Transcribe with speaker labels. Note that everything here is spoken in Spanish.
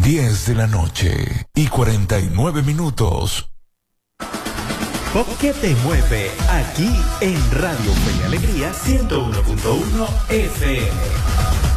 Speaker 1: 10 de la noche y 49 minutos.
Speaker 2: ¿Por qué te mueve aquí en Radio Fe y Alegría 101.1 FM?